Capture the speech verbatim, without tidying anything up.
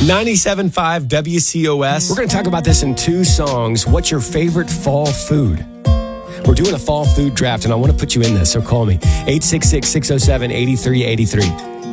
ninety-seven point five W C O S. We're going to talk about this in two songs. What's your favorite fall food? We're doing a fall food draft, and I want to put you in this, so call me. eight six six, six oh seven, eight three eight three.